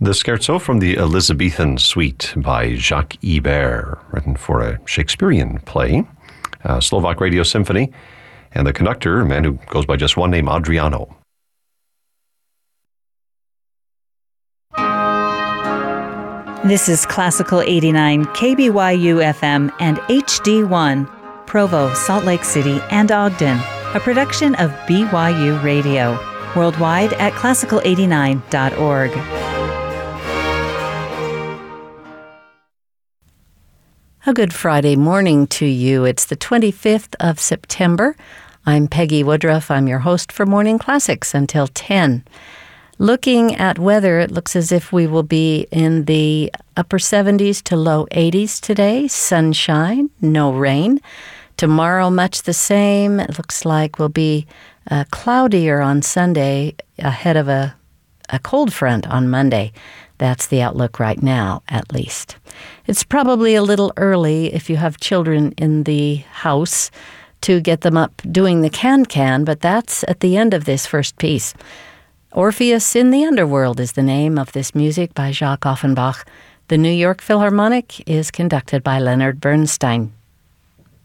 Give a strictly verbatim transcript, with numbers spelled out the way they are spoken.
The scherzo from the Elizabethan Suite by Jacques Ibert, written for a Shakespearean play, a Slovak Radio Symphony, and the conductor, a man who goes by just one name, Adriano. This is Classical eighty-nine, K B Y U F M and H D one, Provo, Salt Lake City, and Ogden, a production of B Y U Radio, worldwide at classical eighty-nine dot org. A good Friday morning to you. It's the twenty-fifth of September. I'm Peggy Woodruff. I'm your host for Morning Classics until ten. Looking at weather, it looks as if we will be in the upper seventies to low eighties today. Sunshine, no rain. Tomorrow, much the same. It looks like we'll be uh, cloudier on Sunday ahead of a, a cold front on Monday. That's the outlook right now, at least. It's probably a little early if you have children in the house to get them up doing the can-can, but that's at the end of this first piece. Orpheus in the Underworld is the name of this music by Jacques Offenbach. The New York Philharmonic is conducted by Leonard Bernstein.